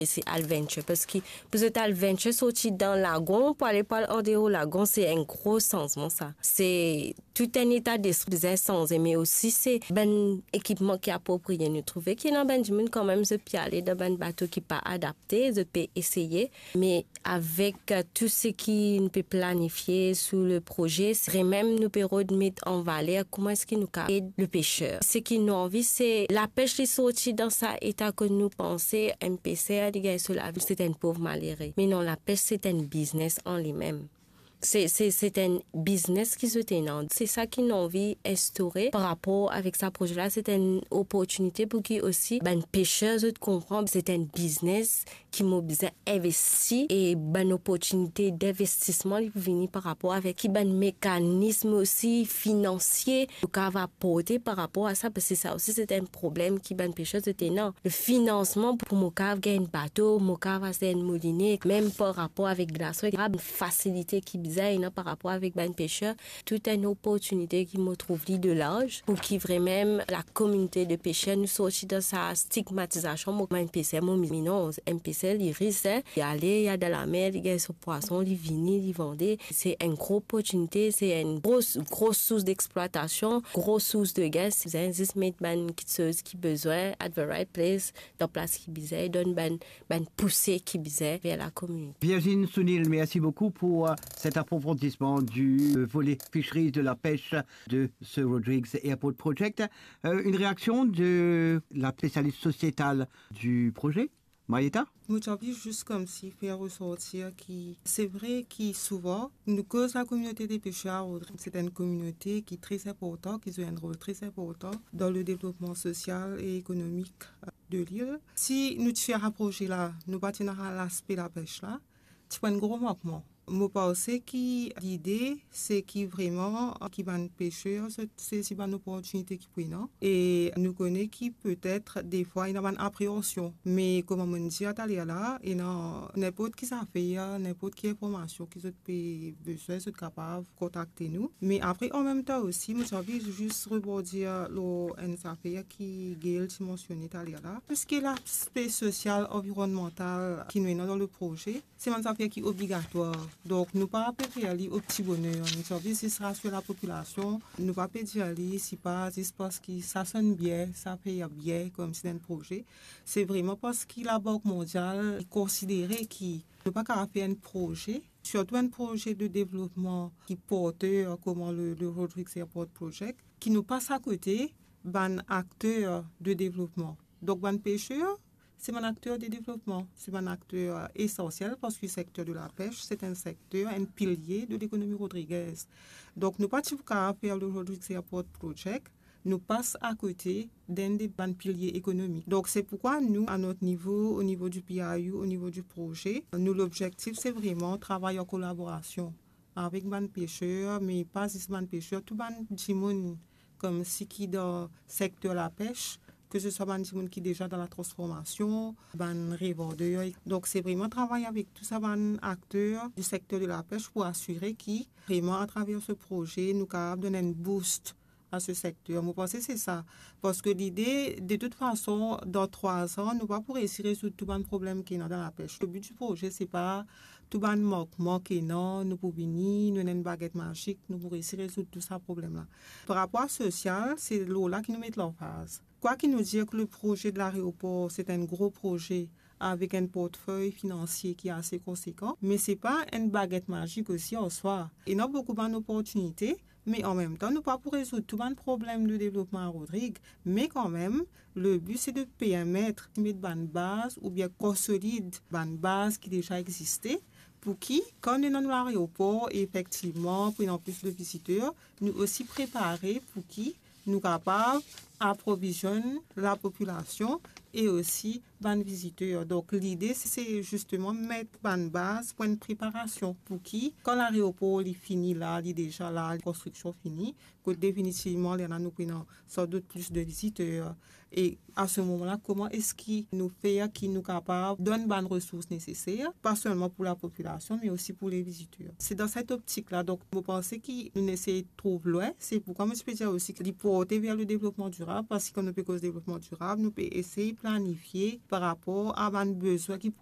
Et c'est Alventure parce que pour être Alventure sorti dans le lagon pour aller par en dehors lagon, c'est un gros changement ça. C'est tout un état d'esprit sans mais aussi c'est ben équipement qui est approprié. Nous trouvons qu'il y a Benjamin quand même je peux aller dans un bateau qui pas adapté, je peux essayer, mais avec tout ce qui nous peut planifier sous le projet, c'est même nous peut mettre en valeur comment est-ce qu'il nous aide le pêcheur. Ce qui nous envie c'est la pêche qui sortie dans ça état que nous pensons MPC sur la ville, c'est un pauvre malheureux. Mais non, la pêche, c'est un business en lui-même. C'est un business qui se tient. C'est ça qui nous envie d'instaurer par rapport avec ce projet-là. C'est une opportunité pour qui aussi, ben, pêcheurs, je comprends, c'est un business qui m'a besoin d'investir et ben, opportunité d'investissement qui venir par rapport avec qui ben, mécanisme aussi financier qu'on va apporter par rapport à ça parce que ça aussi, c'est un problème qui ben, pêcheurs se tient. Le financement pour mon cave, gagner un bateau, mon cave, c'est un moulinet, même par rapport avec glaçon, il y a une facilité qui par rapport avec ben pêcheurs, toute une opportunité qui me trouve de l'âge pour qui vraiment la communauté de pêcheurs nous sortit de sa stigmatisation. Moi, un PC, mon minons, un PC, il risque, il y a de la mer, il y a ce poisson, il vient, il vendait. C'est une grosse opportunité, c'est une grosse source d'exploitation, grosse source de gaz. C'est juste mettre ben chose qui besoin at the right place, dans place qui besoin, donne ben poussée qui besoin vers la communauté. Virginie Sounil, merci beaucoup pour cet approfondissement du volet fisheries de la pêche de ce Rodrigues Airport Project. Une réaction de la spécialiste sociétale du projet, Marietta? Moi, j'ai juste comme si faire ressortir qui, c'est vrai que souvent, nous cause la communauté des pêcheurs, c'est une communauté qui est très importante, qui joue un rôle très important dans le développement social et économique de l'île. Si nous te faisons rapprocher là, nous partons à l'aspect de la pêche là, tu prends un gros manquement. Je pense que l'idée, c'est que vraiment, qui va pêcheur, c'est une opportunité qui prend. Et nous connaissons qui peut-être, des fois, il y a une appréhension. Mais comme on dit à là, il y a n'importe qui ça fait, n'importe quelle information qui peut besoin, sont capable de contacter nous. Mais après, en même temps aussi, moi, j'ai envie de juste rebondir une affaire qui Gaël mentionné à là. Tout ce qui est l'aspect social, environnemental qui nous est dans le projet, c'est une affaire qui est obligatoire. Donc, nous ne pouvons pas aller au petit bonheur. Nous savons ce sera sur la population. Nous ne pouvons pas aller si pas juste parce que ça sonne bien, ça paye bien comme c'est un projet. C'est vraiment parce que la Banque mondiale considérait qu'il ne peut pas faire un projet, surtout un projet de développement qui porte comme le Rodrigues Airport Project, qui nous passe à côté d'un acteur de développement. Donc, un pêcheur, c'est un acteur de développement, c'est un acteur essentiel parce que le secteur de la pêche, c'est un secteur, un pilier de l'économie Rodriguez. Donc, nous pas faire le Rodrigues Airport Project, nous passe à côté d'un des piliers économiques. Donc, c'est pourquoi nous, à notre niveau, au niveau du PIU, au niveau du projet, nous, l'objectif, c'est vraiment travailler en collaboration avec les pêcheurs, mais pas juste les pêcheurs, tout le monde comme si qui dans le secteur de la pêche, que ce soit des gens qui sont déjà dans la transformation, des revendeurs. Donc, c'est vraiment travailler avec tous ces acteurs du secteur de la pêche pour assurer qu'ils, vraiment, à travers ce projet, nous capables de donner un boost à ce secteur. Moi, je pense que c'est ça. Parce que l'idée, de toute façon, dans 3 ans, nous ne pouvons pas réussir sur tout le problème qui est dans la pêche. Le but du projet, ce n'est pas tout le manquement qui est dans, nous pouvons venir, nous avons une baguette magique, nous pouvons réussir à résoudre tout ça problème-là. Par rapport au social, c'est là qui nous met en phase. Quoi qu'il nous dise que le projet de l'aéroport, c'est un gros projet avec un portefeuille financier qui est assez conséquent, mais ce n'est pas une baguette magique aussi en soi. Il y a beaucoup d'opportunités, mais en même temps, nous ne pouvons pas résoudre tout le problème de développement à Rodrigues, mais quand même, le but c'est de permettre de mettre une base ou bien consolider une base qui déjà existait pour qui, quand nous sommes dans l'aéroport, effectivement, pour plus de visiteurs, nous aussi préparer pour qui nous capables approvisionner la population et aussi les visiteurs. Donc l'idée c'est justement mettre une base pour une préparation pour qui, quand l'aéroport est fini là, il est déjà là, la construction finie, que définitivement il y en a nous prenons sans doute plus de visiteurs. Et à ce moment-là, comment est-ce qu'il nous fait, qui nous capable donne les ressources nécessaires, pas seulement pour la population, mais aussi pour les visiteurs. C'est dans cette optique-là. Donc, vous pensez qu'il essaie trop loin. C'est pourquoi je peux dire aussi qu'il porter vers le développement durable, parce qu'on ne peut cause développement durable, nous peut essayer de planifier par rapport à un besoin qui